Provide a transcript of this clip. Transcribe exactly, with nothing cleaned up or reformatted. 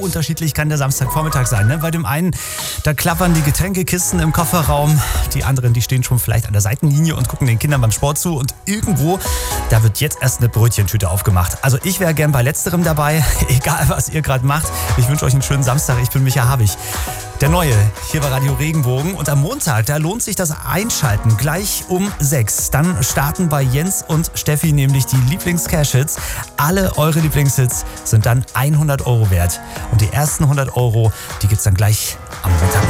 unterschiedlich kann der Samstagvormittag sein. Ne? Bei dem einen, da klappern die Getränkekisten im Kofferraum. Die anderen, die stehen schon vielleicht an der Seitenlinie und gucken den Kindern beim Sport zu. Und irgendwo, da wird jetzt erst eine Brötchentüte aufgemacht. Also ich wäre gern bei Letzterem dabei, egal was ihr gerade macht. Ich wünsche euch einen schönen Samstag. Ich bin Micha Habich. Der Neue, hier bei Radio Regenbogen. Und am Montag, da lohnt sich das Einschalten gleich um sechs. Dann starten bei Jens und Steffi nämlich die Lieblings-Cash-Hits. Alle eure Lieblingshits sind dann hundert Euro wert. Und die ersten hundert Euro, die gibt's dann gleich am Montag.